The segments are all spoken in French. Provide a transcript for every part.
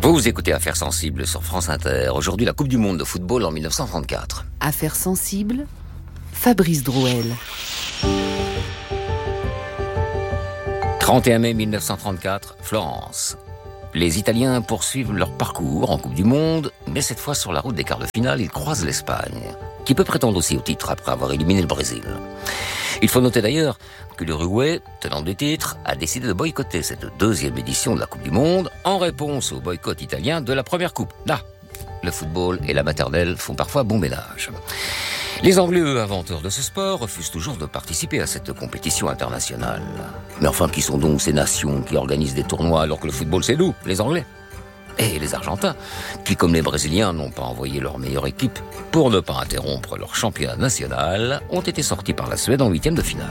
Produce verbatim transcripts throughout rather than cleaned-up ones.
Vous écoutez Affaires sensibles sur France Inter. Aujourd'hui, la Coupe du Monde de football en dix-neuf cent trente-quatre. Affaires sensibles, Fabrice Drouel. trente et un mai mille neuf cent trente-quatre, Florence. Les Italiens poursuivent leur parcours en Coupe du Monde, mais cette fois sur la route des quarts de finale, ils croisent l'Espagne, qui peut prétendre aussi au titre après avoir éliminé le Brésil. Il faut noter d'ailleurs que l'Uruguay, tenant du titre, a décidé de boycotter cette deuxième édition de la Coupe du Monde en réponse au boycott italien de la première Coupe. Là, le football et la maternelle font parfois bon ménage. Les Anglais, eux, inventeurs de ce sport, refusent toujours de participer à cette compétition internationale. Mais enfin, qui sont donc ces nations qui organisent des tournois alors que le football, c'est nous, les Anglais ? Et les Argentins, qui, comme les Brésiliens, n'ont pas envoyé leur meilleure équipe pour ne pas interrompre leur championnat national, ont été sortis par la Suède en huitième de finale.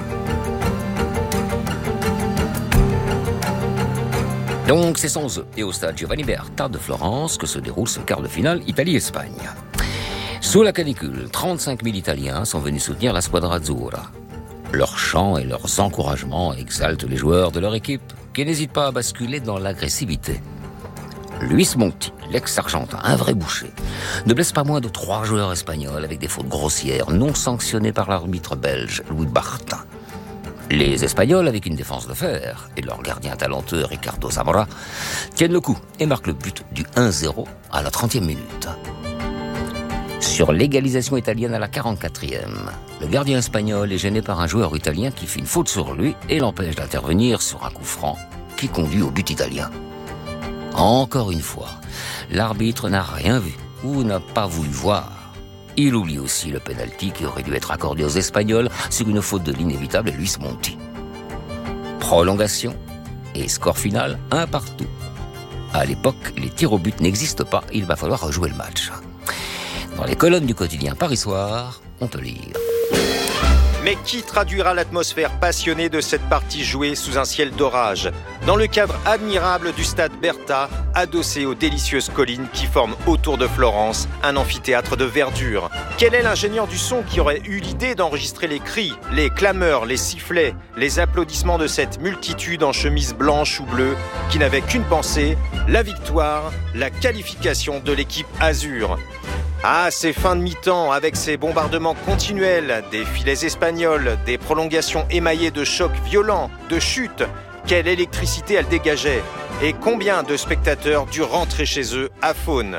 Donc, c'est sans eux et au stade Giovanni Berta de Florence que se déroule ce quart de finale Italie-Espagne. Sous la canicule, trente-cinq mille Italiens sont venus soutenir la Squadra Azzurra. Leurs chants et leurs encouragements exaltent les joueurs de leur équipe, qui n'hésitent pas à basculer dans l'agressivité. Luis Monti, l'ex-argentin, un vrai boucher, ne blesse pas moins de trois joueurs espagnols avec des fautes grossières non sanctionnées par l'arbitre belge Louis Barta. Les Espagnols, avec une défense de fer, et leur gardien talentueux Ricardo Zamora, tiennent le coup et marquent le but du un zéro à la trentième minute. Sur l'égalisation italienne à la quarante-quatrième, le gardien espagnol est gêné par un joueur italien qui fait une faute sur lui et l'empêche d'intervenir sur un coup franc qui conduit au but italien. Encore une fois, l'arbitre n'a rien vu ou n'a pas voulu voir. Il oublie aussi le pénalty qui aurait dû être accordé aux Espagnols sur une faute de l'inévitable Luis Monti. Prolongation et score final, un partout. À l'époque, les tirs au but n'existent pas, il va falloir rejouer le match. Dans les colonnes du quotidien Paris Soir, on peut lire. Mais qui traduira l'atmosphère passionnée de cette partie jouée sous un ciel d'orage, dans le cadre admirable du stade Berta, adossé aux délicieuses collines qui forment autour de Florence un amphithéâtre de verdure? Quel est l'ingénieur du son qui aurait eu l'idée d'enregistrer les cris, les clameurs, les sifflets, les applaudissements de cette multitude en chemise blanche ou bleue qui n'avait qu'une pensée, la victoire, la qualification de l'équipe Azur? Ah, ces fins de mi-temps, avec ces bombardements continuels, des filets espagnols, des prolongations émaillées de chocs violents, de chutes, quelle électricité elle dégageait! Et combien de spectateurs durent rentrer chez eux à faune?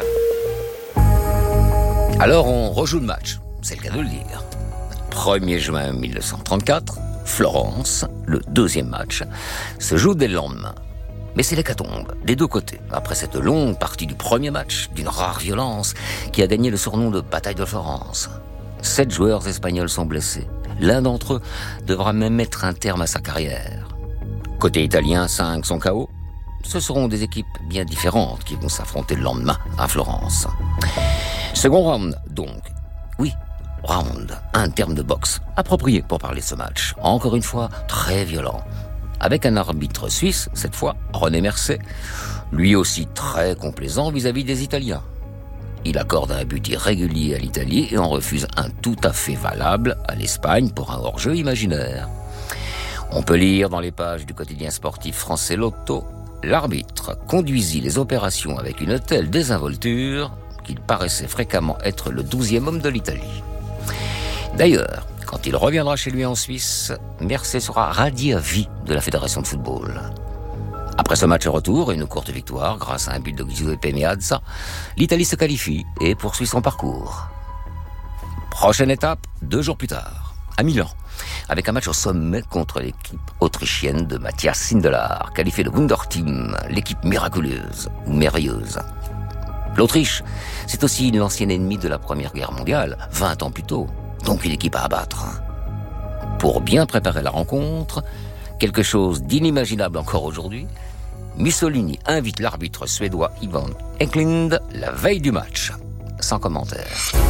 Alors on rejoue le match, c'est le cas de le dire. premier juin mille neuf cent trente-quatre, Florence, le deuxième match, se joue dès le lendemain. Mais c'est l'hécatombe, des deux côtés, après cette longue partie du premier match, d'une rare violence, qui a gagné le surnom de bataille de Florence. Sept joueurs espagnols sont blessés. L'un d'entre eux devra même mettre un terme à sa carrière. Côté italien, cinq sont K O. Ce seront des équipes bien différentes qui vont s'affronter le lendemain à Florence. Second round, donc. Oui, round, un terme de boxe, approprié pour parler de ce match. Encore une fois, très violent. Avec un arbitre suisse, cette fois, René Mercé, lui aussi très complaisant vis-à-vis des Italiens. Il accorde un but irrégulier à l'Italie et en refuse un tout à fait valable à l'Espagne pour un hors-jeu imaginaire. On peut lire dans les pages du quotidien sportif français Lotto, l'arbitre conduisit les opérations avec une telle désinvolture qu'il paraissait fréquemment être le douzième homme de l'Italie. D'ailleurs, quand il reviendra chez lui en Suisse, Mercé sera radié à vie de la Fédération de football. Après ce match retour et une courte victoire grâce à un but de Giuseppe Meazza, l'Italie se qualifie et poursuit son parcours. Prochaine étape, deux jours plus tard, à Milan, avec un match au sommet contre l'équipe autrichienne de Matthias Sindelar, qualifiée de Wunderteam, l'équipe miraculeuse ou merveilleuse. L'Autriche, c'est aussi l'ancienne ennemie de la Première Guerre mondiale, vingt ans plus tôt. Donc une équipe à abattre. Pour bien préparer la rencontre, quelque chose d'inimaginable encore aujourd'hui, Mussolini invite l'arbitre suédois Ivan Eklund la veille du match. Sans commentaire.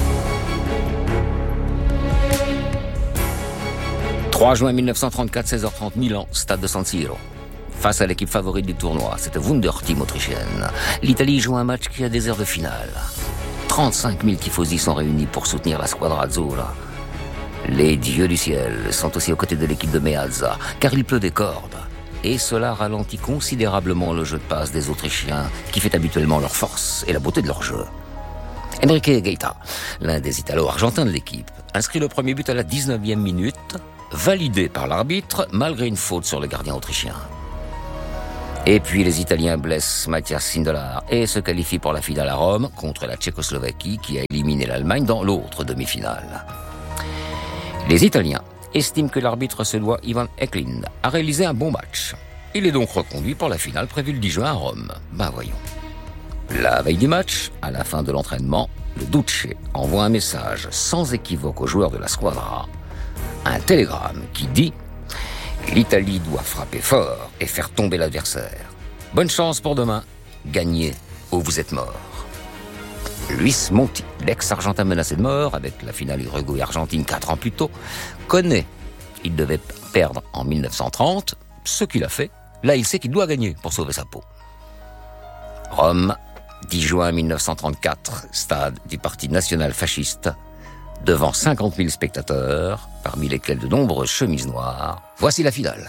trois juin mille neuf cent trente-quatre, seize heures trente, Milan, stade de San Siro. Face à l'équipe favorite du tournoi, cette Wunderteam autrichienne, l'Italie joue un match qui a des airs de finale. trente-cinq mille tifosi sont réunis pour soutenir la Squadra Azzurra. Les dieux du ciel sont aussi aux côtés de l'équipe de Meazza, car il pleut des cordes. et cela ralentit considérablement le jeu de passe des Autrichiens, qui fait habituellement leur force et la beauté de leur jeu. Enrique Gaeta, l'un des Italo-Argentins de l'équipe, inscrit le premier but à la dix-neuvième minute, validé par l'arbitre malgré une faute sur le gardien autrichien. Et puis les Italiens blessent Matthias Sindelar et se qualifient pour la finale à Rome contre la Tchécoslovaquie qui a éliminé l'Allemagne dans l'autre demi-finale. Les Italiens estiment que l'arbitre suédois Ivan Eklund a réalisé un bon match. Il est donc reconduit pour la finale prévue le dix juin à Rome. Ben voyons. La veille du match, à la fin de l'entraînement, le Duce envoie un message sans équivoque aux joueurs de la squadra. Un télégramme qui dit « L'Italie doit frapper fort et faire tomber l'adversaire. Bonne chance pour demain. Gagnez ou vous êtes mort. » Luis Monti, l'ex-argentin menacé de mort avec la finale Uruguay-Argentine quatre ans plus tôt, connaît qu'il devait perdre en mille neuf cent trente, ce qu'il a fait. Là, il sait qu'il doit gagner pour sauver sa peau. Rome, dix juin mille neuf cent trente-quatre, stade du Parti national fasciste, devant cinquante mille spectateurs, parmi lesquels de nombreuses chemises noires. Voici la finale.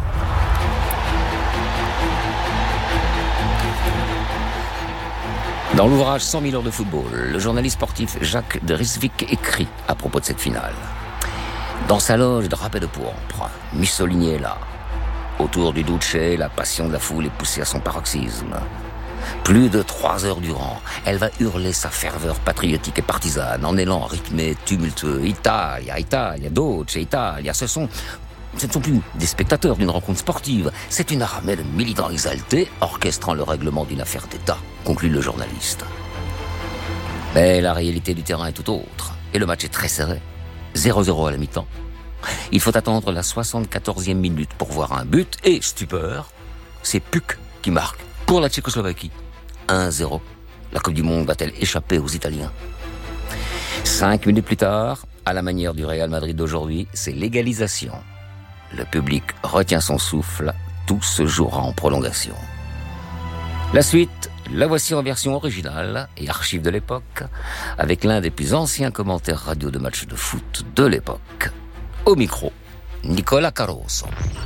Dans l'ouvrage cent mille heures de football, le journaliste sportif Jacques de Rijswijk écrit à propos de cette finale. Dans sa loge drapée de pourpre, Mussolini est là. Autour du Duce, la passion de la foule est poussée à son paroxysme. Plus de trois heures durant, elle va hurler sa ferveur patriotique et partisane en élan rythmé, tumultueux. Italia, Italia, Duce, Italia, ce sont... Ce ne sont plus des spectateurs d'une rencontre sportive, c'est une armée de militants exaltés orchestrant le règlement d'une affaire d'État, conclut le journaliste. Mais la réalité du terrain est tout autre, et le match est très serré. zéro zéro à la mi-temps. Il faut attendre la soixante-quatorzième minute pour voir un but, et stupeur, c'est Puck qui marque pour la Tchécoslovaquie. un zéro. La Coupe du Monde va-t-elle échapper aux Italiens ? Cinq minutes plus tard, à la manière du Real Madrid d'aujourd'hui, c'est l'égalisation. Le public retient son souffle, tout se jouera en prolongation. La suite, la voici en version originale et archive de l'époque, avec l'un des plus anciens commentaires radio de matchs de foot de l'époque. Au micro, Nicola Caruso.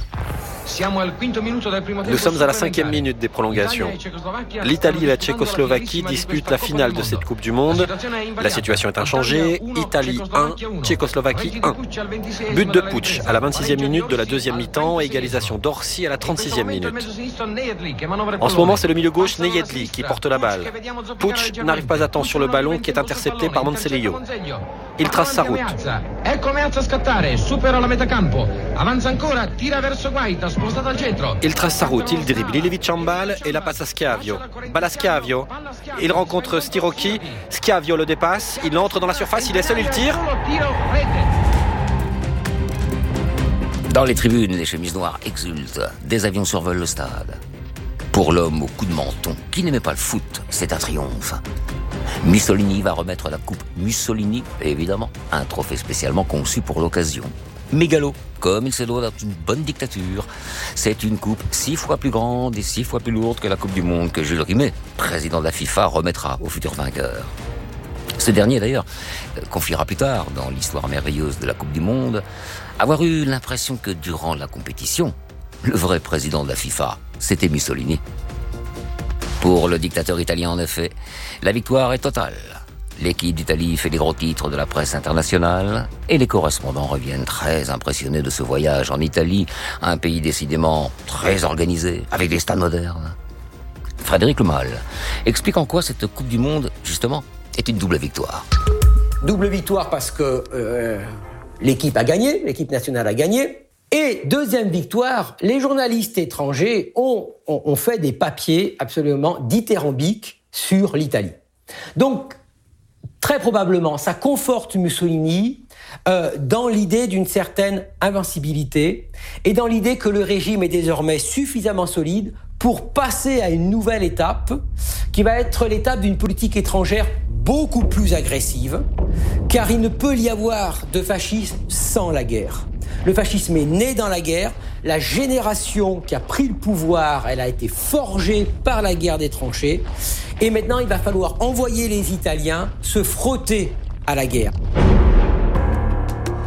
Nous sommes à la cinquième minute des prolongations. L'Italie et la Tchécoslovaquie disputent la finale de cette Coupe du Monde. La situation est inchangée. Italie un, Tchécoslovaquie un. But de Pucci à la vingt-sixième minute de la deuxième mi-temps et égalisation d'Orsi à la trente-sixième minute. En ce moment, c'est le milieu gauche Nejedli qui porte la balle. Pucci n'arrive pas à temps sur le ballon qui est intercepté par Manzellio. Il trace sa route. Il trace sa route, il dribble, il évite Chambal et la passe à Schiavio. Balle à Schiavio. Il rencontre Stirocchi. Schiavio le dépasse. Il entre dans la surface, il est seul, il tire. Dans les tribunes, les chemises noires exultent. Des avions survolent le stade. Pour l'homme au coup de menton, qui n'aimait pas le foot, c'est un triomphe. Mussolini va remettre la coupe Mussolini, évidemment, un trophée spécialement conçu pour l'occasion. Mégalo, comme il se doit dans une bonne dictature. C'est une coupe six fois plus grande et six fois plus lourde que la Coupe du Monde que Jules Rimet, président de la FIFA, remettra au futur vainqueur. Ce dernier, d'ailleurs, confiera plus tard, dans l'histoire merveilleuse de la Coupe du Monde, avoir eu l'impression que durant la compétition, le vrai président de la FIFA, c'était Mussolini. Pour le dictateur italien, en effet, la victoire est totale. L'équipe d'Italie fait les gros titres de la presse internationale et les correspondants reviennent très impressionnés de ce voyage en Italie, un pays décidément très organisé, avec des stades modernes. Frédéric Lemal explique en quoi cette Coupe du Monde, justement, est une double victoire. Double victoire parce que euh, l'équipe a gagné, l'équipe nationale a gagné. Et deuxième victoire, les journalistes étrangers ont, ont, ont fait des papiers absolument dithyrambiques sur l'Italie. Donc, très probablement, ça conforte Mussolini euh, dans l'idée d'une certaine invincibilité et dans l'idée que le régime est désormais suffisamment solide pour passer à une nouvelle étape qui va être l'étape d'une politique étrangère beaucoup plus agressive, car il ne peut y avoir de fascisme sans la guerre. Le fascisme est né dans la guerre, la génération qui a pris le pouvoir, elle a été forgée par la guerre des tranchées, et maintenant il va falloir envoyer les Italiens se frotter à la guerre.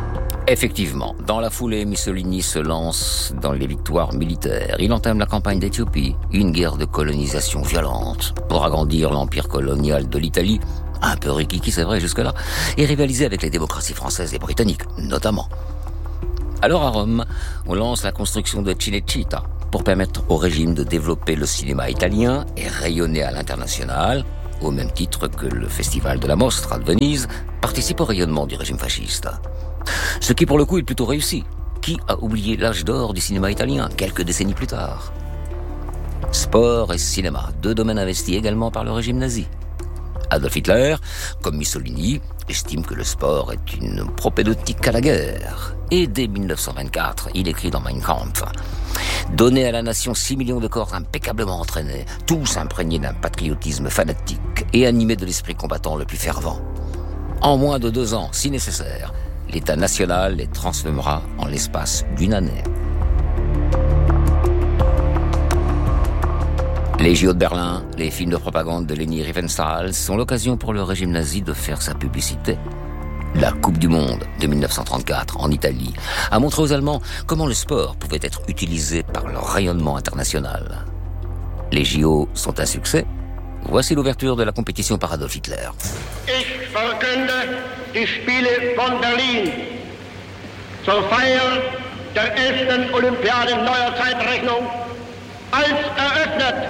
Effectivement, dans la foulée, Mussolini se lance dans les victoires militaires. Il entame la campagne d'Éthiopie, une guerre de colonisation violente pour agrandir l'empire colonial de l'Italie, un peu rikiki c'est vrai jusque-là, et rivaliser avec les démocraties françaises et britanniques, notamment. Alors à Rome, on lance la construction de Cinecittà pour permettre au régime de développer le cinéma italien et rayonner à l'international, au même titre que le festival de la Mostra de Venise participe au rayonnement du régime fasciste. Ce qui pour le coup est plutôt réussi. Qui a oublié l'âge d'or du cinéma italien quelques décennies plus tard? Sport et cinéma, deux domaines investis également par le régime nazi. Adolf Hitler, comme Mussolini, estime que le sport est une propédeutique à la guerre. Et dès dix-neuf cent vingt-quatre, il écrit dans Mein Kampf: donner à la nation six millions de corps impeccablement entraînés, tous imprégnés d'un patriotisme fanatique et animés de l'esprit combattant le plus fervent. En moins de deux ans, si nécessaire, l'État national les transformera en l'espace d'une année. Les J O de Berlin, les films de propagande de Leni Riefenstahl sont l'occasion pour le régime nazi de faire sa publicité. La Coupe du Monde de dix-neuf cent trente-quatre en Italie a montré aux Allemands comment le sport pouvait être utilisé par leur rayonnement international. Les J O sont un succès. Voici l'ouverture de la compétition par Adolf Hitler. Ich verkünde die Spiele von Berlin zur Feier der elften Olympiade neuer Zeitrechnung als eröffnet.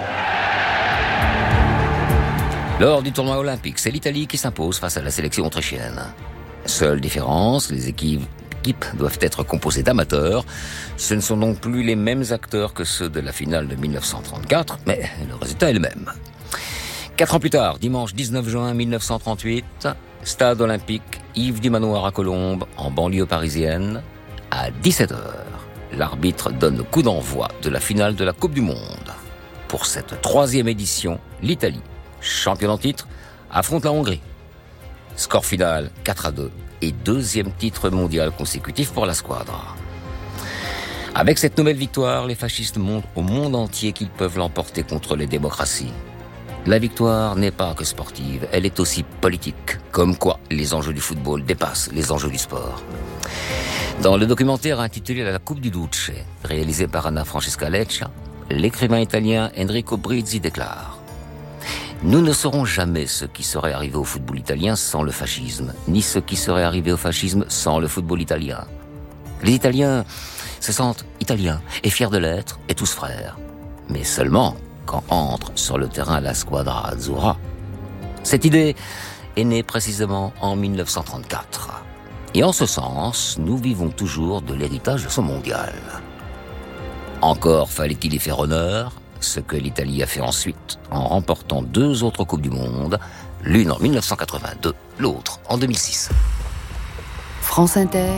Lors du tournoi olympique, c'est l'Italie qui s'impose face à la sélection autrichienne. Seule différence, les équipes doivent être composées d'amateurs. Ce ne sont donc plus les mêmes acteurs que ceux de la finale de dix-neuf cent trente-quatre, mais le résultat est le même. Quatre ans plus tard, dimanche dix-neuf juin mille neuf cent trente-huit, stade olympique Yves du Manoir à Colombes, en banlieue parisienne, à dix-sept heures. L'arbitre donne le coup d'envoi de la finale de la Coupe du Monde. Pour cette troisième édition, l'Italie, championne en titre, affronte la Hongrie. Score final quatre à deux et deuxième titre mondial consécutif pour la squadre. Avec cette nouvelle victoire, les fascistes montrent au monde entier qu'ils peuvent l'emporter contre les démocraties. La victoire n'est pas que sportive, elle est aussi politique. Comme quoi, les enjeux du football dépassent les enjeux du sport. Dans le documentaire intitulé La Coupe du Duce, réalisé par Anna Francesca Leccia, l'écrivain italien Enrico Brizzi déclare: nous ne saurons jamais ce qui serait arrivé au football italien sans le fascisme, ni ce qui serait arrivé au fascisme sans le football italien. Les Italiens se sentent italiens et fiers de l'être et tous frères. Mais seulement quand entre sur le terrain la Squadra Azzurra. Cette idée est née précisément en dix-neuf cent trente-quatre. Et en ce sens, nous vivons toujours de l'héritage de ce mondial. Encore fallait-il y faire honneur, ce que l'Italie a fait ensuite, en remportant deux autres Coupes du Monde, l'une en dix-neuf cent quatre-vingt-deux, l'autre en deux mille six. France Inter.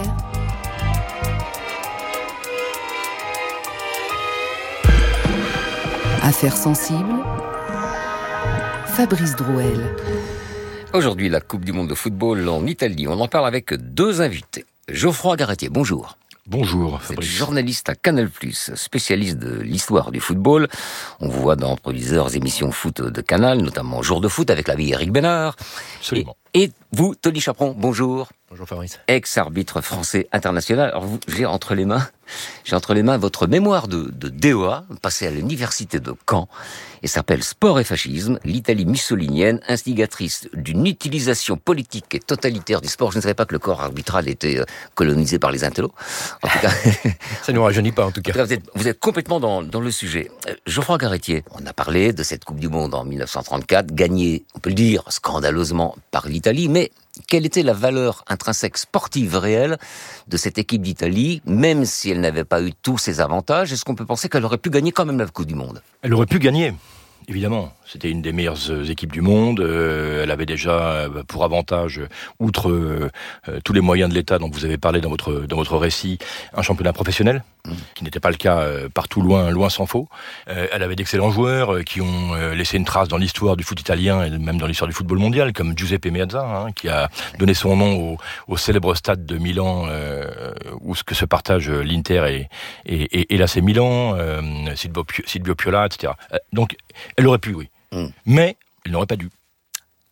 Affaires sensibles. Fabrice Drouel. Aujourd'hui, la Coupe du Monde de football en Italie. On en parle avec deux invités. Geoffroy Garretier, bonjour. Bonjour, Fabrice. Vous êtes journaliste à Canal plus, spécialiste de l'histoire du football. On vous voit dans plusieurs émissions foot de Canal, notamment Jour de foot avec l'ami Eric Bénard. Absolument. Et, et vous, Tony Chaperon, bonjour. Bonjour Fabrice. Ex-arbitre français international. Alors vous, j'ai entre les mains, j'ai entre les mains votre mémoire de, de D E A, passée à l'université de Caen, et s'appelle Sport et fascisme, l'Italie mussolinienne, instigatrice d'une utilisation politique et totalitaire du sport. Je ne savais pas que le corps arbitral était colonisé par les intellos. En tout cas, ça ne nous rajeunit pas en tout cas. Vous êtes, vous êtes complètement dans, dans le sujet. Geoffroy Garretier, on a parlé de cette Coupe du Monde en dix-neuf cent trente-quatre, gagnée, on peut le dire, scandaleusement par l'Italie, mais quelle était la valeur intrinsèque sportive réelle de cette équipe d'Italie, même si elle n'avait pas eu tous ses avantages? Est-ce qu'on peut penser qu'elle aurait pu gagner quand même la Coupe du Monde? Elle aurait pu gagner, évidemment. C'était une des meilleures équipes du monde. Euh, elle avait déjà pour avantage, outre euh, tous les moyens de l'État dont vous avez parlé dans votre dans votre récit, un championnat professionnel, mmh. qui n'était pas le cas euh, partout, loin loin s'en faut. Euh, elle avait d'excellents joueurs euh, qui ont euh, laissé une trace dans l'histoire du foot italien et même dans l'histoire du football mondial, comme Giuseppe Meazza, hein, qui a donné son nom au, au célèbre stade de Milan, euh, où ce que se partagent l'Inter et, et, et, et l'A C Milan, euh, Silvio, Silvio Piola, et cetera. Euh, donc, elle aurait pu, oui. Mmh. Mais elle n'aurait pas dû.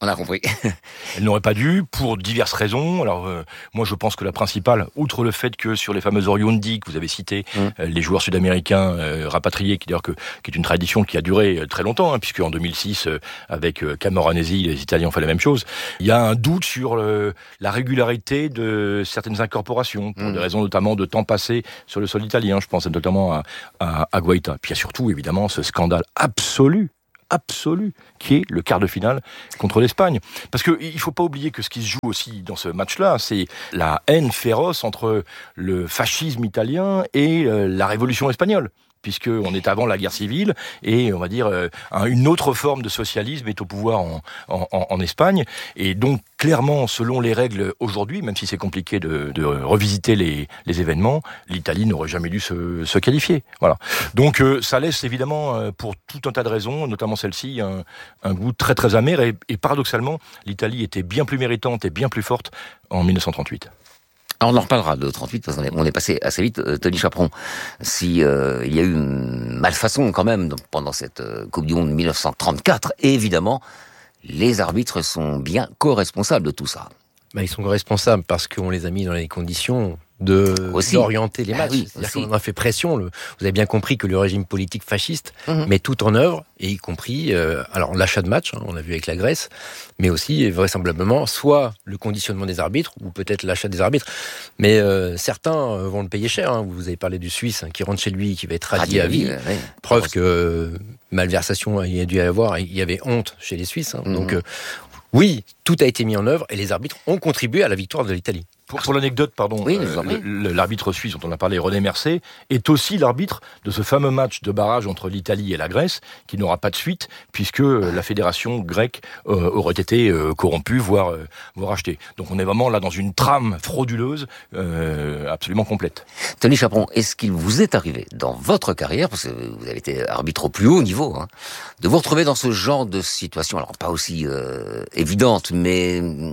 On a compris. Elle n'aurait pas dû, pour diverses raisons. Alors, euh, moi, je pense que la principale, outre le fait que sur les fameux Oriundi que vous avez cités, mmh. euh, les joueurs sud-américains euh, rapatriés, qui d'ailleurs que, qui est une tradition qui a duré très longtemps, hein, puisque en deux mille six, euh, avec euh, Camoranesi, les Italiens ont fait la même chose. Il y a un doute sur le, la régularité de certaines incorporations, pour mmh. des raisons notamment de temps passé sur le sol italien. Je pense notamment à, à, à Guaita. Puis il y a surtout, évidemment, ce scandale absolu absolu, qui est le quart de finale contre l'Espagne. Parce qu'il ne faut pas oublier que ce qui se joue aussi dans ce match-là, c'est la haine féroce entre le fascisme italien et euh, la révolution espagnole, puisqu'on est avant la guerre civile, et on va dire euh, une autre forme de socialisme est au pouvoir en, en, en Espagne. Et donc, clairement, selon les règles aujourd'hui, même si c'est compliqué de, de revisiter les, les événements, l'Italie n'aurait jamais dû se, se qualifier. Voilà. Donc, euh, ça laisse évidemment, euh, pour tout un tas de raisons, notamment celle-ci, un, un goût très très amer. Et, et paradoxalement, l'Italie était bien plus méritante et bien plus forte en dix-neuf cent trente-huit. Alors on en reparlera de trente-huit, parce qu'on est, on est passé assez vite. Euh, Tony Chaperon, si euh, il y a eu une malfaçon quand même pendant cette euh, Coupe du Monde dix-neuf cent trente-quatre, et évidemment, les arbitres sont bien co-responsables de tout ça. Bah, ils sont co-responsables parce qu'on les a mis dans les conditions de aussi. d'orienter les matchs. Ah oui, C'est-à-dire aussi. qu'on a fait pression. Le, vous avez bien compris que le régime politique fasciste mmh. met tout en œuvre, et y compris euh, alors l'achat de matchs, hein, on a vu avec la Grèce, mais aussi vraisemblablement soit le conditionnement des arbitres, ou peut-être l'achat des arbitres. Mais euh, certains vont le payer cher. Hein. Vous avez parlé du Suisse hein, qui rentre chez lui, qui va être radié à vie. Oui. Preuve que euh, malversation il y a dû y avoir. Il y avait honte chez les Suisses. Hein. Mmh. Donc euh, oui, tout a été mis en œuvre, et les arbitres ont contribué à la victoire de l'Italie. Pour, pour l'anecdote, pardon, oui, euh, le, l'arbitre suisse dont on a parlé, René Mercé, est aussi l'arbitre de ce fameux match de barrage entre l'Italie et la Grèce, qui n'aura pas de suite, puisque la fédération grecque euh, aurait été euh, corrompue, voire, euh, voire achetée. Donc on est vraiment là dans une trame frauduleuse euh, absolument complète. Tony Chaperon, est-ce qu'il vous est arrivé, dans votre carrière, parce que vous avez été arbitre au plus haut niveau, hein, de vous retrouver dans ce genre de situation, alors pas aussi euh, évidente, mais euh,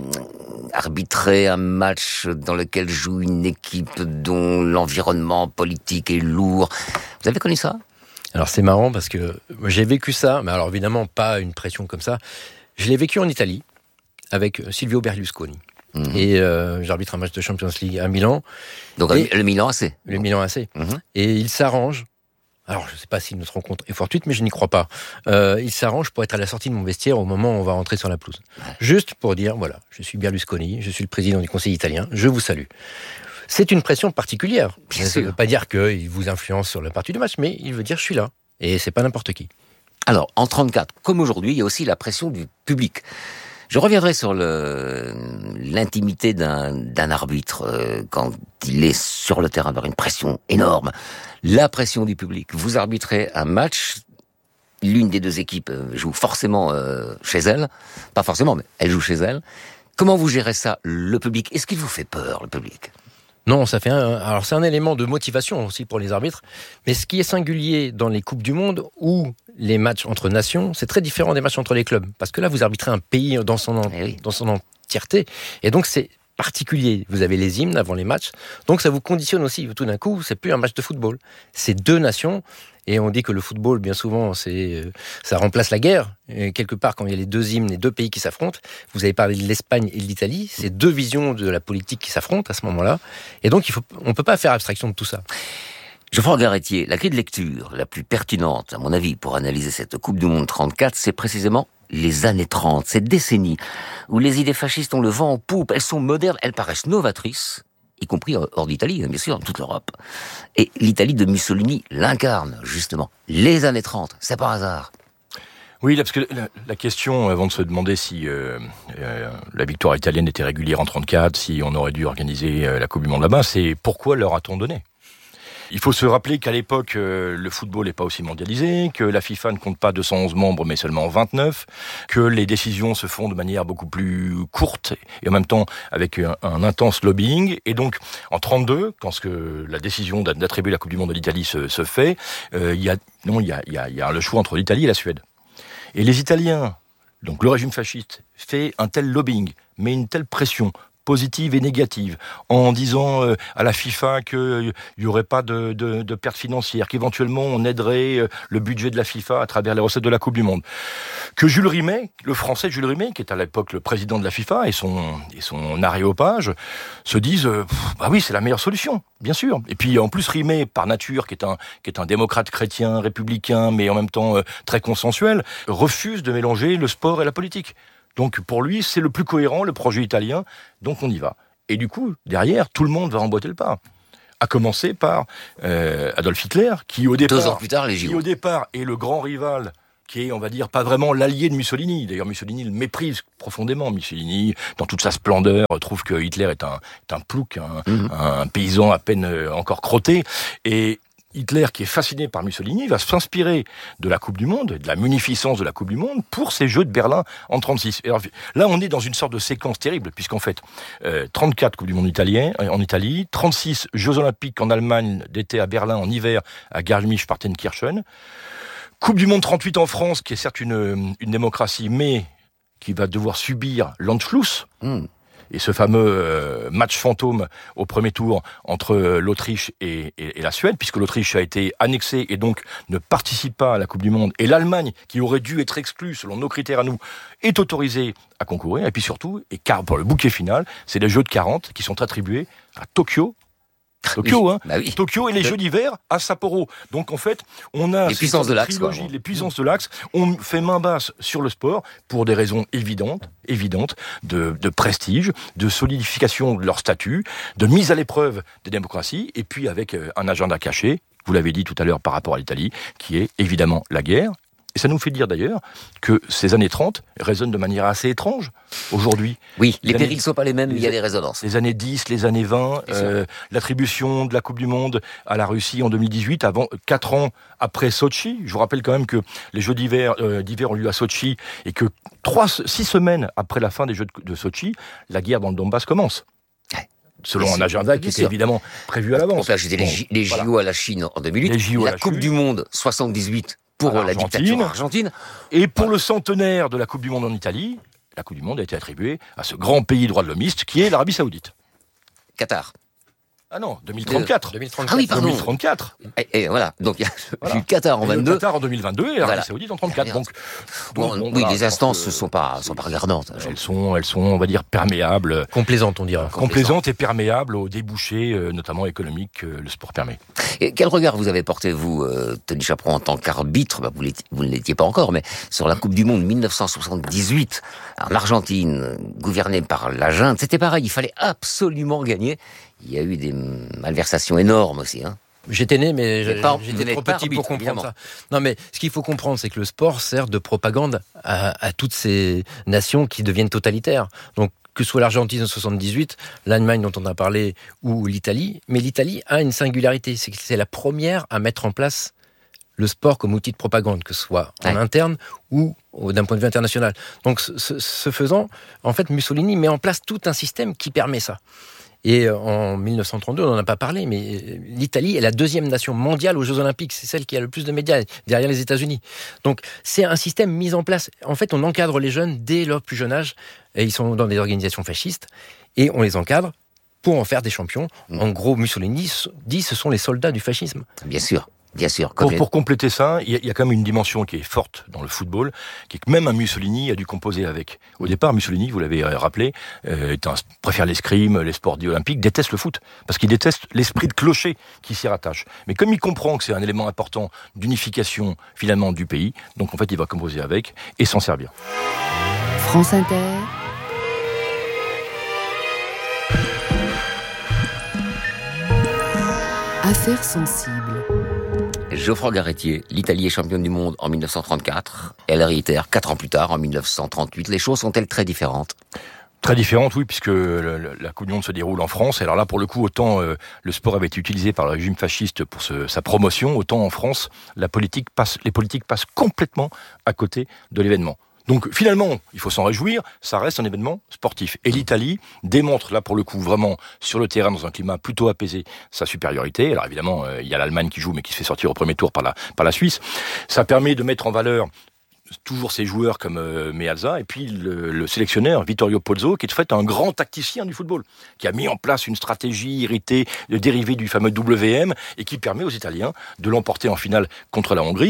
arbitrer un match dans lequel joue une équipe dont l'environnement politique est lourd. Vous avez connu ça ? Alors c'est marrant parce que j'ai vécu ça, mais alors évidemment pas une pression comme ça. Je l'ai vécu en Italie avec Silvio Berlusconi. Mmh. Et euh, j'arbitre un match de Champions League à Milan. Donc et le Milan A C. Le Milan A C. Mmh. Et il s'arrange. Alors, je ne sais pas si notre rencontre est fortuite, mais je n'y crois pas. Euh, il s'arrange pour être à la sortie de mon vestiaire au moment où on va rentrer sur la pelouse. Juste pour dire, voilà, je suis Berlusconi, je suis le président du Conseil italien, je vous salue. C'est une pression particulière. Bien ça ne veut pas dire qu'il vous influence sur la partie du match, mais il veut dire je suis là. Et c'est pas n'importe qui. Alors, en trente-quatre, comme aujourd'hui, il y a aussi la pression du public. Je reviendrai sur le, l'intimité d'un, d'un arbitre euh, quand il est sur le terrain, avoir une pression énorme. La pression du public. Vous arbitrez un match, l'une des deux équipes joue forcément euh, chez elle, pas forcément, mais elle joue chez elle. Comment vous gérez ça, le public ? Est-ce qu'il vous fait peur, le public ? Non, ça fait un, alors c'est un élément de motivation aussi pour les arbitres. Mais ce qui est singulier dans les Coupes du Monde ou les matchs entre nations, c'est très différent des matchs entre les clubs. Parce que là, vous arbitrez un pays dans son, en, eh oui. dans son entièreté. Et donc, c'est particulier. Vous avez les hymnes avant les matchs. Donc, ça vous conditionne aussi. Tout d'un coup, c'est plus un match de football. C'est deux nations. Et on dit que le football, bien souvent, c'est, ça remplace la guerre. Et quelque part, quand il y a les deux hymnes, les deux pays qui s'affrontent, vous avez parlé de l'Espagne et de l'Italie, c'est deux visions de la politique qui s'affrontent à ce moment-là. Et donc, il faut, on ne peut pas faire abstraction de tout ça. Geoffroy Garretier, la grille de lecture la plus pertinente, à mon avis, pour analyser cette Coupe du Monde trente-quatre, c'est précisément les années trente, cette décennie où les idées fascistes ont le vent en poupe, elles sont modernes, elles paraissent novatrices, y compris hors d'Italie, bien sûr, dans toute l'Europe. Et l'Italie de Mussolini l'incarne, justement. Les années trente, c'est par hasard. Oui, parce que la, la question, avant de se demander si euh, euh, la victoire italienne était régulière en trente-quatre, si on aurait dû organiser euh, la Coupe du Monde là-bas, c'est pourquoi leur a-t-on donné ? Il faut se rappeler qu'à l'époque, euh, le football n'est pas aussi mondialisé, que la FIFA ne compte pas deux cent onze membres, mais seulement vingt-neuf, que les décisions se font de manière beaucoup plus courte et en même temps avec un, un intense lobbying. Et donc, en trente-deux, quand ce que la décision d'attribuer la Coupe du Monde à l'Italie se, se fait, euh, il y a, non, il y a, il y a, il y a le choix entre l'Italie et la Suède. Et les Italiens, donc le régime fasciste, fait un tel lobbying, met une telle pression positive et négative, en disant euh, à la FIFA qu'il euh, n'y aurait pas de, de, de pertes financières, qu'éventuellement on aiderait euh, le budget de la FIFA à travers les recettes de la Coupe du Monde. que Jules Rimet, le français Jules Rimet, qui est à l'époque le président de la FIFA, et son, et son aréopage, se disent euh, « bah oui, c'est la meilleure solution, bien sûr ». Et puis en plus, Rimet, par nature, qui est un, qui est un démocrate chrétien, républicain, mais en même temps euh, très consensuel, refuse de mélanger le sport et la politique. Donc pour lui, c'est le plus cohérent, le projet italien, donc on y va. Et du coup, derrière, tout le monde va emboîter le pas. À commencer par euh, Adolf Hitler, qui au départ, Deux ans plus tard, les J O. qui au départ est le grand rival, qui est, on va dire, pas vraiment l'allié de Mussolini. D'ailleurs, Mussolini le méprise profondément. Mussolini, dans toute sa splendeur, trouve que Hitler est un, est un plouc, un, mmh. un paysan à peine encore crotté. Et Hitler, qui est fasciné par Mussolini, va s'inspirer de la Coupe du Monde, de la munificence de la Coupe du Monde, pour ces Jeux de Berlin en trente-six. Et alors, là, on est dans une sorte de séquence terrible, puisqu'en fait, euh, trente-quatre Coupe du Monde italien, en Italie, trente-six Jeux Olympiques en Allemagne d'été à Berlin, en hiver à Garmisch-Partenkirchen, Coupe du Monde trente-huit en France, qui est certes une, une démocratie, mais qui va devoir subir l'Anschluss. Mmh. Et ce fameux euh, match fantôme au premier tour entre euh, l'Autriche et, et, et la Suède, puisque l'Autriche a été annexée et donc ne participe pas à la Coupe du Monde. Et l'Allemagne, qui aurait dû être exclue selon nos critères à nous, est autorisée à concourir. Et puis surtout, et car pour le bouquet final, c'est les Jeux de quarante qui sont attribués à Tokyo. Tokyo, oui, hein. Bah oui. Tokyo et les Jeux d'hiver à Sapporo. Donc en fait, on a les puissances de l'axe, trilogie, les puissances de l'axe. On fait main basse sur le sport pour des raisons évidentes, évidentes de, de prestige, de solidification de leur statut, de mise à l'épreuve des démocraties, et puis avec un agenda caché. Vous l'avez dit tout à l'heure par rapport à l'Italie, qui est évidemment la guerre. Et ça nous fait dire d'ailleurs que ces années trente résonnent de manière assez étrange aujourd'hui. Oui, les, les périls ne sont pas les mêmes, mais il y a des résonances. Les années dix, les années vingt, euh, l'attribution de la Coupe du Monde à la Russie en deux mille dix-huit, avant quatre ans après Sochi. Je vous rappelle quand même que les Jeux d'hiver, euh, d'hiver ont lieu à Sochi et que trois, six semaines après la fin des Jeux de, de Sochi, la guerre dans le Donbass commence. Ouais. Selon bien un agenda qui était évidemment prévu à l'avance. Donc là, j'étais bon, les, J- les voilà. J O à la Chine en deux mille huit, la, la Coupe Chine. Du Monde soixante-dix-huit pour la dictature argentine. Et pour voilà. le centenaire de la Coupe du Monde en Italie, la Coupe du Monde a été attribuée à ce grand pays droit de l'homiste qui est l'Arabie Saoudite. Qatar. Ah non, deux mille trente-quatre. deux mille trente-quatre. Ah oui, pardon. deux mille trente-quatre. Et, et voilà, donc il y a voilà. le Qatar en vingt-deux. Le Qatar en deux mille vingt-deux et l'Arabie voilà. Saoudite en trente-quatre. Donc, bon, donc, bon, oui, voilà, les instances ne sont pas, sont pas regardantes. Elles sont, elles sont, on va dire, perméables. Complaisantes, on dira. Complaisantes et perméables aux débouchés, euh, notamment économiques, que le sport permet. Et quel regard vous avez porté, vous, euh, Tony Chaperon, en tant qu'arbitre, bah, vous, vous ne l'étiez pas encore, mais sur la Coupe du Monde dix-neuf cent soixante-dix-huit, en Argentine, gouvernée par la junte, c'était pareil, il fallait absolument gagner. Il y a eu des malversations énormes aussi. Hein. J'étais né, mais j'étais pas, trop petit arbitre, pour comprendre évidemment. Ça. Non, mais ce qu'il faut comprendre, c'est que le sport sert de propagande à, à toutes ces nations qui deviennent totalitaires. Donc, que ce soit l'Argentine en soixante-dix-huit, l'Allemagne dont on a parlé, ou l'Italie. Mais l'Italie a une singularité, c'est que c'est la première à mettre en place le sport comme outil de propagande, que ce soit en ouais. interne ou d'un point de vue international. Donc, ce, ce faisant, en fait, Mussolini met en place tout un système qui permet ça. Et en dix-neuf cent trente-deux, on n'en a pas parlé, mais l'Italie est la deuxième nation mondiale aux Jeux Olympiques. C'est celle qui a le plus de médias, derrière les États-Unis. Donc, c'est un système mis en place. En fait, on encadre les jeunes dès leur plus jeune âge. Et ils sont dans des organisations fascistes. Et on les encadre pour en faire des champions. Mmh. En gros, Mussolini dit ce sont les soldats du fascisme. Bien sûr. Bien sûr. Pour, pour compléter ça, il y, y a quand même une dimension qui est forte dans le football, qui est que même un Mussolini a dû composer avec. Au départ, Mussolini, vous l'avez rappelé, euh, un, préfère l'escrime, les sports dits olympiques, déteste le foot, parce qu'il déteste l'esprit de clocher qui s'y rattache. Mais comme il comprend que c'est un élément important d'unification finalement du pays, donc en fait il va composer avec et s'en servir. France Inter. Affaires sensibles. Geoffroy Garretier, l'Italie est championne du monde en dix-neuf cent trente-quatre. Elle réitère quatre ans plus tard, en dix-neuf cent trente-huit. Les choses sont-elles très différentes ? Très différente, oui, puisque la Coupe du Monde se déroule en France. Et alors là, pour le coup, autant euh, le sport avait été utilisé par le régime fasciste pour ce, sa promotion, autant en France, la politique passe, les politiques passent complètement à côté de l'événement. Donc finalement, il faut s'en réjouir, ça reste un événement sportif. Et l'Italie démontre là pour le coup vraiment sur le terrain dans un climat plutôt apaisé sa supériorité. Alors évidemment, euh, il y a l'Allemagne qui joue mais qui se fait sortir au premier tour par la, par la Suisse. Ça permet de mettre en valeur toujours ces joueurs comme euh, Meazza et puis le, le sélectionneur Vittorio Pozzo qui est en fait un grand tacticien du football qui a mis en place une stratégie héritée de dérivée du fameux W M et qui permet aux Italiens de l'emporter en finale contre la Hongrie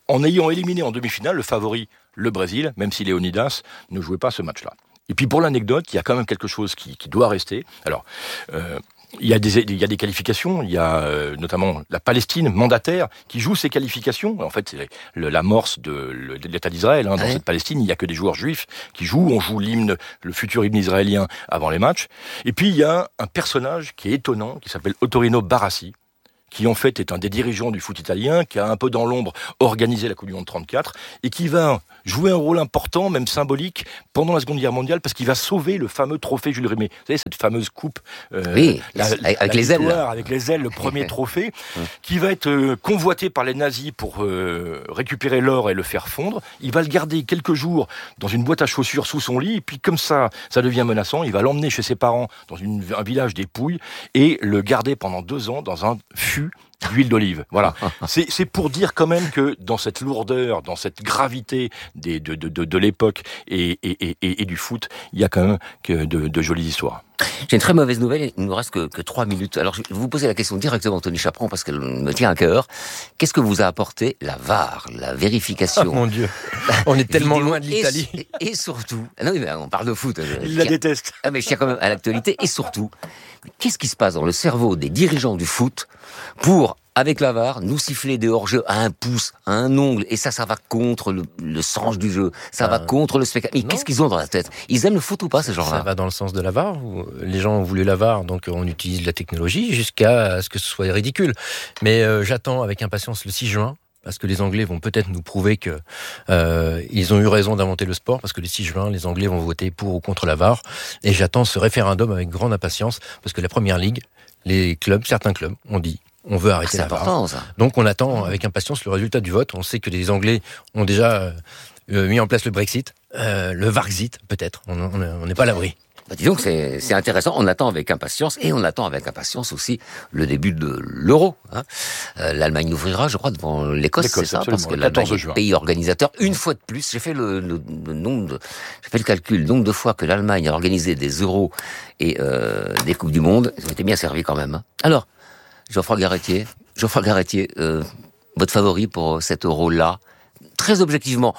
en ayant éliminé en demi-finale le favori, le Brésil, même si Leonidas ne jouait pas ce match-là. Et puis pour l'anecdote, il y a quand même quelque chose qui, qui doit rester. Alors, euh, il y a des, il y a des qualifications, il y a euh, notamment la Palestine mandataire qui joue ces qualifications. En fait, c'est le, l'amorce de, le, de l'État d'Israël. Hein. Dans ouais. cette Palestine, il n'y a que des joueurs juifs qui jouent. On joue l'hymne, le futur hymne israélien avant les matchs. Et puis, il y a un personnage qui est étonnant, qui s'appelle Ottorino Barassi, qui en fait est un des dirigeants du foot italien, qui a un peu dans l'ombre organisé la Coupe du Monde trente-quatre, et qui va jouer un rôle important, même symbolique, pendant la Seconde Guerre mondiale, parce qu'il va sauver le fameux trophée Jules Rimet. Vous savez, cette fameuse coupe... Euh, oui, la, avec, avec la les ailes. Avec les ailes, le premier trophée, qui va être euh, convoité par les nazis pour euh, récupérer l'or et le faire fondre. Il va le garder quelques jours dans une boîte à chaussures sous son lit, et puis comme ça, ça devient menaçant, il va l'emmener chez ses parents dans une, un village des Pouilles, et le garder pendant deux ans dans un fût d'huile d'olive. Voilà. C'est, c'est pour dire quand même que dans cette lourdeur, dans cette gravité des, de, de, de, de l'époque et, et, et, et du foot, il y a quand même que de, de jolies histoires. J'ai une très mauvaise nouvelle, il ne nous reste que, que trois minutes. Alors, je vais vous poser la question directement, Tony Chaperon, parce qu'elle me tient à cœur. Qu'est-ce que vous a apporté la V A R, la vérification? Oh mon Dieu, on est tellement loin de l'Italie. Et, et surtout, non mais on parle de foot. Il la déteste. Ah mais je tiens quand même à l'actualité. Et surtout, qu'est-ce qui se passe dans le cerveau des dirigeants du foot pour, avec la V A R, nous siffler des hors-jeux à un pouce, à un ongle, et ça, ça va contre le, le sens du jeu, ça ah. va contre le spectacle. Mais non. Qu'est-ce qu'ils ont dans la tête? Ils aiment le foot ou pas, ces gens-là? Ça va dans le sens de la V A R. Où les gens ont voulu la V A R, donc on utilise la technologie jusqu'à ce que ce soit ridicule. Mais euh, j'attends avec impatience le six juin. Parce que les Anglais vont peut-être nous prouver que euh, ils ont eu raison d'inventer le sport, parce que le six juin, les Anglais vont voter pour ou contre la V A R. Et j'attends ce référendum avec grande impatience, parce que la Première Ligue, les clubs, certains clubs, ont dit on veut arrêter ah, la V A R. Important, ça. Donc on attend avec impatience le résultat du vote. On sait que les Anglais ont déjà euh, mis en place le Brexit, euh, le Varxit peut-être. On n'est pas à l'abri. Bah, disons que c'est, c'est intéressant, on attend avec impatience, et on attend avec impatience aussi le début de l'euro. Hein. Euh, L'Allemagne ouvrira, je crois, devant l'Écosse, L'Écosse, c'est ça, absolument, parce que l'Allemagne est pays organisateur. Une fois de plus, j'ai fait le, le, le nombre de, j'ai fait le calcul, le nombre de fois que l'Allemagne a organisé des euros et euh, des Coupes du Monde, ils ont été bien servis quand même. Hein. Alors, Geoffroy Garretier, Geoffroy Garretier, euh, votre favori pour cet euro-là, très objectivement.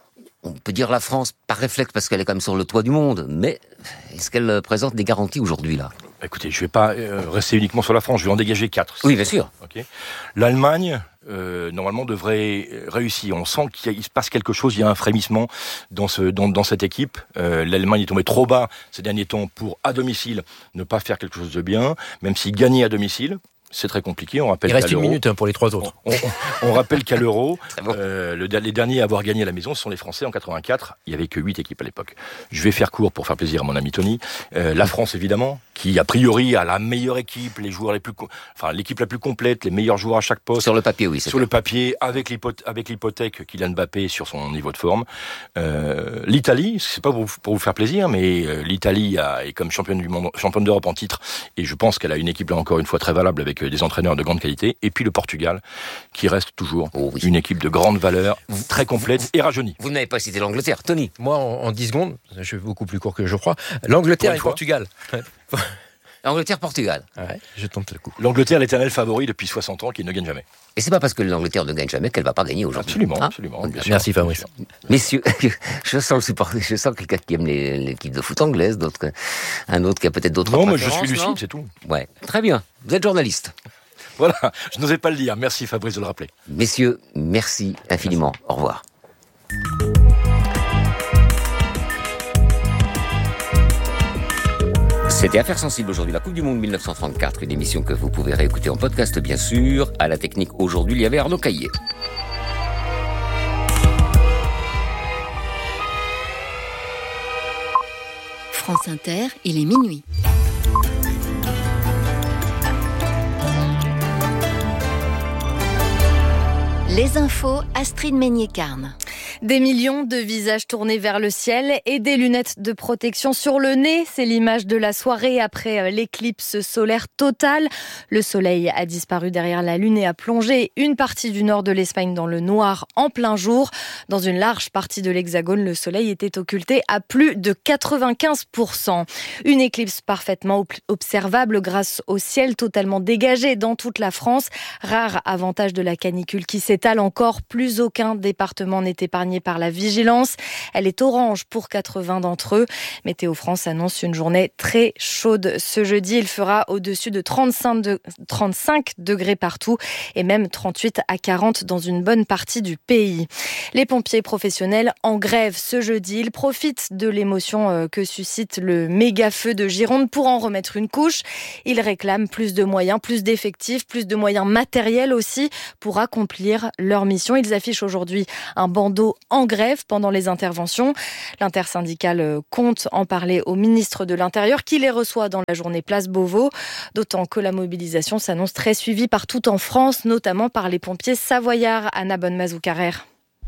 On peut dire la France par réflexe parce qu'elle est quand même sur le toit du monde, mais est-ce qu'elle présente des garanties aujourd'hui là? Écoutez, je ne vais pas euh, rester uniquement sur la France, je vais en dégager quatre. Oui, bien sûr. Okay. L'Allemagne, euh, normalement, devrait réussir. On sent qu'il se passe quelque chose, il y a un frémissement dans, ce, dans, dans cette équipe. Euh, L'Allemagne est tombée trop bas ces derniers temps pour, à domicile, ne pas faire quelque chose de bien, même s'ils gagnaient à domicile. C'est très compliqué. On rappelle Il reste une minute hein, pour les trois autres. On, on, on rappelle qu'à l'Euro, bon. euh, le, les derniers à avoir gagné à la maison, ce sont les Français en quatre-vingt-quatre. Il n'y avait que huit équipes à l'époque. Je vais faire court pour faire plaisir à mon ami Tony. Euh, la France, évidemment, qui a priori a la meilleure équipe, les joueurs les plus, enfin l'équipe la plus complète, les meilleurs joueurs à chaque poste. Sur le papier, oui. C'est sur clair. Le papier, avec l'hypothèque, avec l'hypothèque Kylian Mbappé sur son niveau de forme. Euh, L'Italie, c'est pas pour vous, pour vous faire plaisir, mais euh, l'Italie a, est comme championne du monde, championne d'Europe en titre, et je pense qu'elle a une équipe là encore une fois très valable avec euh, des entraîneurs de grande qualité, et puis le Portugal, qui reste toujours oh oui. une équipe de grande valeur, très complète et rajeunie. Vous n'avez pas cité l'Angleterre, Tony? Moi, en, en dix secondes, je suis beaucoup plus court que je crois, l'Angleterre et le Portugal. L'Angleterre-Portugal. Ouais, je tente le coup. L'Angleterre, l'éternel favori depuis soixante ans, qui ne gagne jamais. Et c'est pas parce que l'Angleterre ne gagne jamais qu'elle va pas gagner aujourd'hui. Absolument, hein absolument. Bien sûr, Merci Fabrice. Messieurs, je sens le support, je sens quelqu'un qui aime les, l'équipe de foot anglaise, d'autres, un autre qui a peut-être d'autres. Non, mais je suis lucide, c'est tout. Ouais, très bien. Vous êtes journaliste. Voilà, je n'osais pas le dire. Merci Fabrice de le rappeler. Messieurs, merci infiniment. Merci. Au revoir. C'était Affaires sensibles aujourd'hui, la Coupe du Monde mille neuf cent trente-quatre, une émission que vous pouvez réécouter en podcast bien sûr. À la technique aujourd'hui, il y avait Arnaud Caillé. France Inter, il est minuit. Les infos, Astrid Meignet-Carne. Des millions de visages tournés vers le ciel et des lunettes de protection sur le nez. C'est l'image de la soirée après l'éclipse solaire totale. Le soleil a disparu derrière la lune et a plongé une partie du nord de l'Espagne dans le noir en plein jour. Dans une large partie de l'Hexagone, le soleil était occulté à plus de quatre-vingt-quinze pour cent. Une éclipse parfaitement observable grâce au ciel totalement dégagé dans toute la France. Rare avantage de la canicule qui s'étale encore. Plus aucun département n'est épargné par la vigilance. Elle est orange pour quatre-vingts d'entre eux. Météo France annonce une journée très chaude ce jeudi. Il fera au-dessus de trente-cinq degrés partout et même trente-huit à quarante dans une bonne partie du pays. Les pompiers professionnels en grève ce jeudi. Ils profitent de l'émotion que suscite le méga feu de Gironde pour en remettre une couche. Ils réclament plus de moyens, plus d'effectifs, plus de moyens matériels aussi pour accomplir leur mission. Ils affichent aujourd'hui un bandeau en grève pendant les interventions. L'intersyndicale compte en parler au ministre de l'Intérieur qui les reçoit dans la journée Place Beauvau. D'autant que la mobilisation s'annonce très suivie partout en France, notamment par les pompiers savoyards. Anna Bonne-Mazou-Carrère.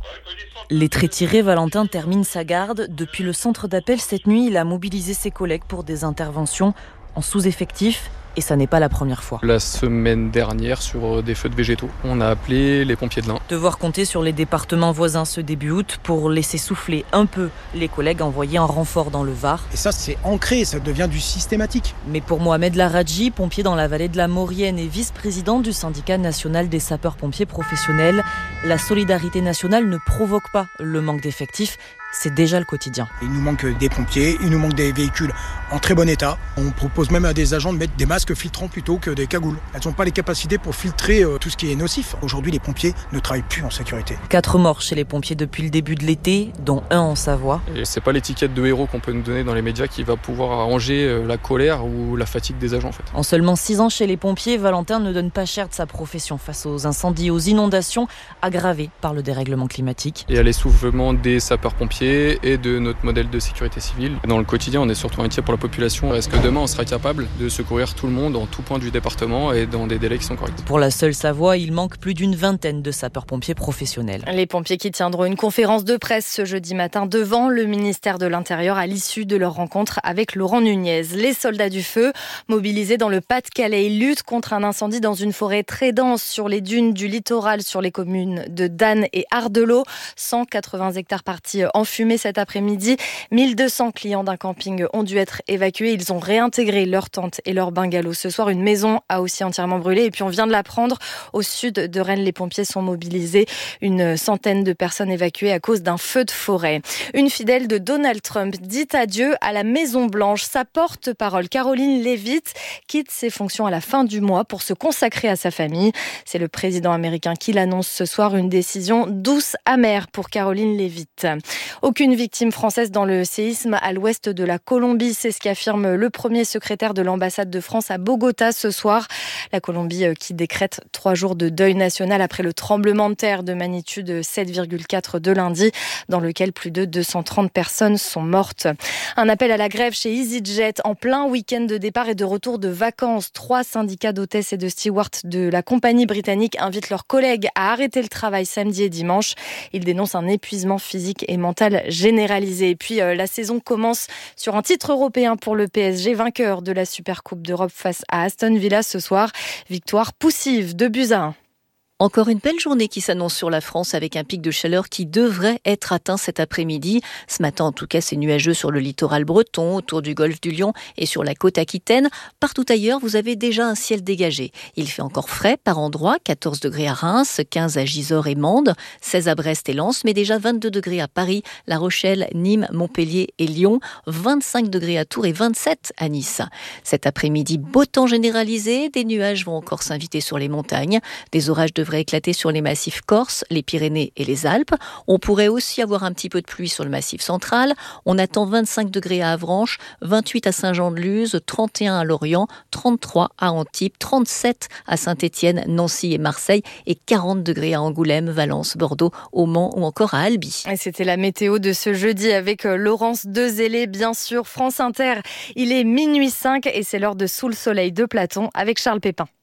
Les traits tirés, Valentin termine sa garde. Depuis le centre d'appel cette nuit, il a mobilisé ses collègues pour des interventions en sous-effectif. Et ça n'est pas la première fois. La semaine dernière, sur des feux de végétaux, on a appelé les pompiers de l'Ain. Devoir compter sur les départements voisins ce début août pour laisser souffler un peu les collègues envoyés en renfort dans le Var. Et ça, c'est ancré, ça devient du systématique. Mais pour Mohamed Laradji, pompier dans la vallée de la Maurienne et vice-président du syndicat national des sapeurs-pompiers professionnels, la solidarité nationale ne provoque pas le manque d'effectifs. C'est déjà le quotidien. Il nous manque des pompiers, il nous manque des véhicules en très bon état. On propose même à des agents de mettre des masques filtrants plutôt que des cagoules. Elles n'ont pas les capacités pour filtrer tout ce qui est nocif. Aujourd'hui, les pompiers ne travaillent plus en sécurité. Quatre morts chez les pompiers depuis le début de l'été, dont un en Savoie. Et c'est pas l'étiquette de héros qu'on peut nous donner dans les médias qui va pouvoir arranger la colère ou la fatigue des agents en fait. En seulement six ans chez les pompiers, Valentin ne donne pas cher de sa profession face aux incendies et aux inondations aggravées par le dérèglement climatique. Et à l'essoufflement des sapeurs-pompiers et de notre modèle de sécurité civile. Dans le quotidien, on est surtout inquiet pour la population. Est-ce que demain, on sera capable de secourir tout le monde en tout point du département et dans des délais qui sont corrects? Pour la seule Savoie, il manque plus d'une vingtaine de sapeurs-pompiers professionnels. Les pompiers qui tiendront une conférence de presse ce jeudi matin devant le ministère de l'Intérieur à l'issue de leur rencontre avec Laurent Nunez. Les soldats du feu, mobilisés dans le Pas-de-Calais, luttent contre un incendie dans une forêt très dense sur les dunes du littoral, sur les communes de Dan et Ardelot. cent quatre-vingts hectares partis en fumée cet après-midi. mille deux cents clients d'un camping ont dû être évacués. Ils ont réintégré leurs tentes et leurs bungalows. Ce soir, une maison a aussi entièrement brûlé. Et puis, on vient de l'apprendre, au sud de Rennes, les pompiers sont mobilisés. Une centaine de personnes évacuées à cause d'un feu de forêt. Une fidèle de Donald Trump dit adieu à la Maison-Blanche. Sa porte-parole, Caroline Leavitt, quitte ses fonctions à la fin du mois pour se consacrer à sa famille. C'est le président américain qui l'annonce ce soir. Une décision douce, amère pour Caroline Leavitt. Aucune victime française dans le séisme à l'ouest de la Colombie. C'est ce qu'affirme le premier secrétaire de l'ambassade de France à Bogota ce soir. La Colombie qui décrète trois jours de deuil national après le tremblement de terre de magnitude sept virgule quatre de lundi, dans lequel plus de deux cent trente personnes sont mortes. Un appel à la grève chez EasyJet en plein week-end de départ et de retour de vacances. Trois syndicats d'hôtesses et de stewards de la compagnie britannique invitent leurs collègues à arrêter le travail samedi et dimanche. Ils dénoncent un épuisement physique et mental généralisé. Et puis euh, la saison commence sur un titre européen pour le P S G, vainqueur de la Supercoupe d'Europe face à Aston Villa ce soir. Victoire poussive de buts à un. Encore une belle journée qui s'annonce sur la France avec un pic de chaleur qui devrait être atteint cet après-midi. Ce matin, en tout cas, c'est nuageux sur le littoral breton, autour du golfe du Lion et sur la côte aquitaine. Partout ailleurs, vous avez déjà un ciel dégagé. Il fait encore frais par endroits, quatorze degrés à Reims, quinze à Gisors et Mende, seize à Brest et Lens, mais déjà vingt-deux degrés à Paris, La Rochelle, Nîmes, Montpellier et Lyon, vingt-cinq degrés à Tours et vingt-sept à Nice. Cet après-midi, beau temps généralisé, des nuages vont encore s'inviter sur les montagnes, des orages devraient éclater sur les massifs corses, les Pyrénées et les Alpes. On pourrait aussi avoir un petit peu de pluie sur le massif central. On attend vingt-cinq degrés à Avranches, vingt-huit à Saint-Jean-de-Luz, trente et un à Lorient, trente-trois à Antibes, trente-sept à Saint-Étienne, Nancy et Marseille et quarante degrés à Angoulême, Valence, Bordeaux, au Mans ou encore à Albi. Et c'était la météo de ce jeudi avec Laurence Dezélé, bien sûr. France Inter, il est minuit cinq et c'est l'heure de Sous le soleil de Platon avec Charles Pépin.